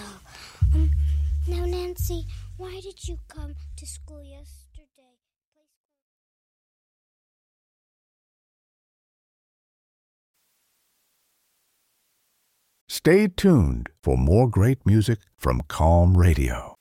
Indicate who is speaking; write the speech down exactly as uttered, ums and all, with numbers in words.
Speaker 1: Um, now, Nancy, why did you come to school yesterday?
Speaker 2: Stay tuned for more great music from Calm Radio.